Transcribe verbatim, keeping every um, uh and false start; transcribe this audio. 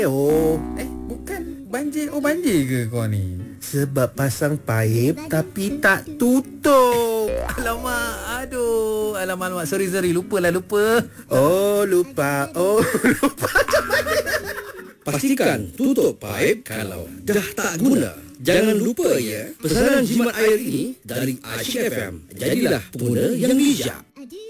Oh, Eh, bukan banjir. Oh, banjir ke kau ni? sebab pasang paip tapi tak tutup. Alamak, aduh. Alamak, alamak. Sorry, sorry. Lupa lah, lupa. Oh, lupa. Oh, lupa. Pastikan tutup paip kalau dah tak guna. Jangan lupa ya, pesanan jimat air ini dari Aisyah F M. Jadilah pengguna yang bijak.